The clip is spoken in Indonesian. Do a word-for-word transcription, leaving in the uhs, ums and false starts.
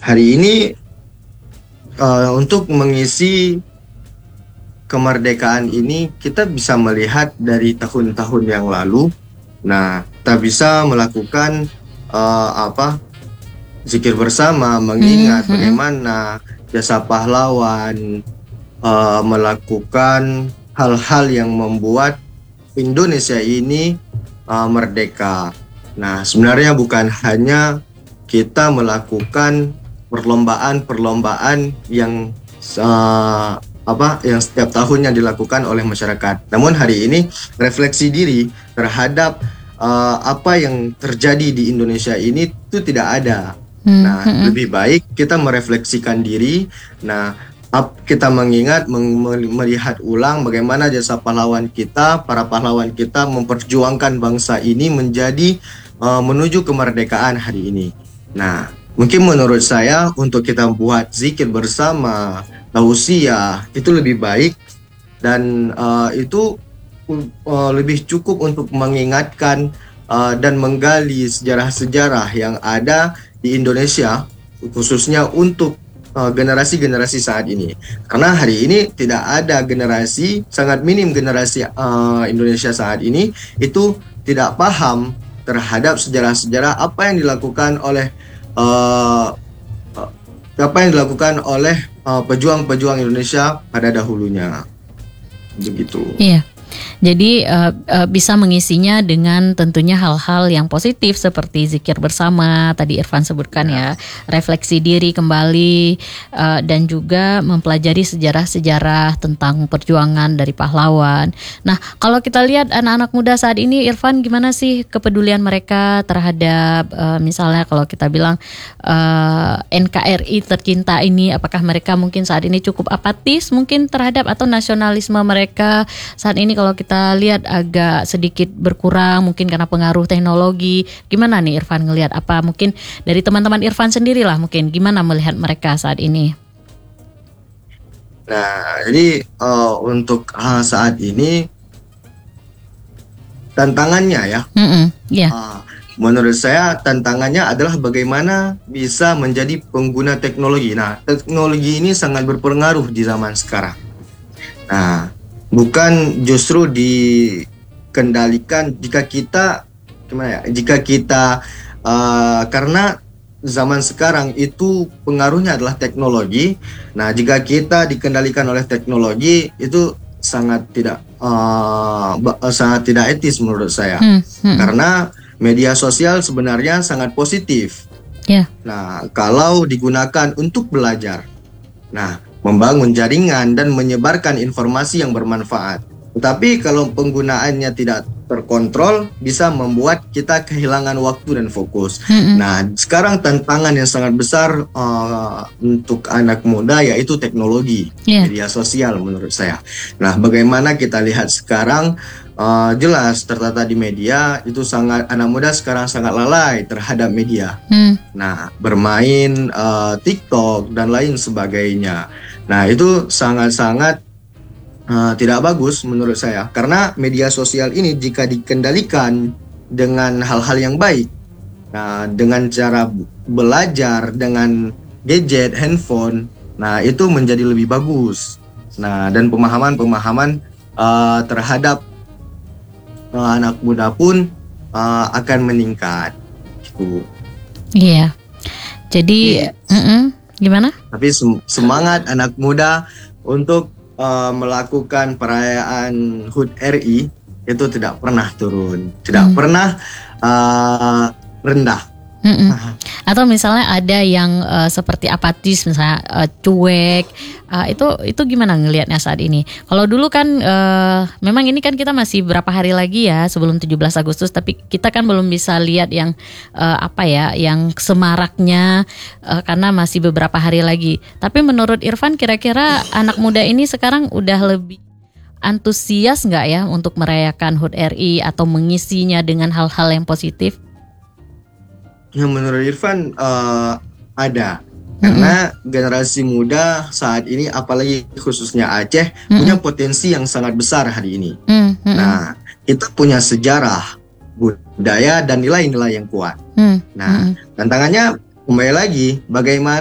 hari ini uh, untuk mengisi kemerdekaan ini kita bisa melihat dari tahun-tahun yang lalu. Nah, kita bisa melakukan uh, apa zikir bersama, mengingat Hmm, hmm, bagaimana jasa pahlawan, uh, melakukan hal-hal yang membuat Indonesia ini uh, merdeka. Nah, sebenarnya bukan hanya kita melakukan perlombaan-perlombaan yang uh, apa yang setiap tahunnya dilakukan oleh masyarakat. Namun hari ini refleksi diri terhadap uh, apa yang terjadi di Indonesia ini itu tidak ada. hmm, Nah, hmm, lebih baik kita merefleksikan diri. Nah, ap- kita mengingat, meng- melihat ulang bagaimana jasa pahlawan kita, para pahlawan kita memperjuangkan bangsa ini menjadi uh, menuju kemerdekaan hari ini. Nah, mungkin menurut saya untuk kita buat zikir bersama, tausiah itu lebih baik dan uh, itu uh, lebih cukup untuk mengingatkan uh, dan menggali sejarah-sejarah yang ada di Indonesia, khususnya untuk uh, generasi-generasi saat ini. Karena hari ini tidak ada generasi, sangat minim generasi uh, Indonesia saat ini itu tidak paham terhadap sejarah-sejarah apa yang dilakukan oleh uh, uh, apa yang dilakukan oleh uh, pejuang-pejuang Indonesia pada dahulunya. Begitu. iya. Jadi uh, uh, bisa mengisinya dengan tentunya hal-hal yang positif seperti zikir bersama tadi Irfan sebutkan ya, refleksi diri kembali uh, dan juga mempelajari sejarah-sejarah tentang perjuangan dari pahlawan. Nah, kalau kita lihat anak-anak muda saat ini, Irfan, gimana sih kepedulian mereka terhadap uh, misalnya kalau kita bilang uh, N K R I tercinta ini, apakah mereka mungkin saat ini cukup apatis mungkin terhadap atau nasionalisme mereka saat ini kalau kita lihat agak sedikit berkurang mungkin karena pengaruh teknologi. Gimana nih Irfan ngelihat, apa mungkin dari teman-teman Irfan sendirilah mungkin gimana melihat mereka saat ini? Nah, jadi uh, untuk uh, saat ini tantangannya ya, Mm-mm, iya. uh, menurut saya tantangannya adalah bagaimana bisa menjadi pengguna teknologi. Nah, teknologi ini sangat berpengaruh di zaman sekarang. Nah, bukan justru dikendalikan jika kita gimana ya? Jika kita uh, karena zaman sekarang itu pengaruhnya adalah teknologi. Nah, jika kita dikendalikan oleh teknologi itu sangat tidak uh, ba- uh, sangat tidak etis menurut saya. Hmm, mm-mm, Karena media sosial sebenarnya sangat positif. iya. Nah, kalau digunakan untuk belajar, nah, membangun jaringan dan menyebarkan informasi yang bermanfaat. Tetapi kalau penggunaannya tidak terkontrol, bisa membuat kita kehilangan waktu dan fokus. Mm-mm, Nah, sekarang tantangan yang sangat besar uh, untuk anak muda yaitu teknologi, iya. media sosial menurut saya. Nah, bagaimana kita lihat sekarang uh, jelas tertata di media itu sangat anak muda sekarang sangat lalai terhadap media. Hmm, Nah, bermain uh, TikTok dan lain sebagainya. Nah, itu sangat-sangat uh, tidak bagus menurut saya. Karena media sosial ini jika dikendalikan dengan hal-hal yang baik, nah, dengan cara belajar dengan gadget, handphone, nah itu menjadi lebih bagus. Nah, dan pemahaman-pemahaman uh, terhadap uh, anak muda pun uh, akan meningkat. Gitu. iya. Jadi Tapi mm-mm, gimana? Tapi sem- semangat anak muda untuk uh, melakukan perayaan H U T R I itu tidak pernah turun, tidak Hmm, pernah uh, rendah. mm-mm. Atau misalnya ada yang eh, seperti apatis, misalnya eh, cuek, eh, itu itu gimana ngelihatnya saat ini? Kalau dulu kan eh, memang ini kan kita masih berapa hari lagi ya sebelum tujuh belas Agustus, tapi kita kan belum bisa lihat yang eh, apa ya, yang semaraknya eh, karena masih beberapa hari lagi. Tapi menurut Irfan, kira-kira anak muda ini sekarang udah lebih antusias nggak ya untuk merayakan H U T R I atau mengisinya dengan hal-hal yang positif? Yang menurut Irfan uh, ada. Mm-mm, Karena generasi muda saat ini, apalagi khususnya Aceh, punya mm-mm, potensi yang sangat besar hari ini. mm, mm-mm, Nah, kita punya sejarah, budaya, dan nilai-nilai yang kuat. mm, Nah, mm-mm. tantangannya kembali lagi, bagaimana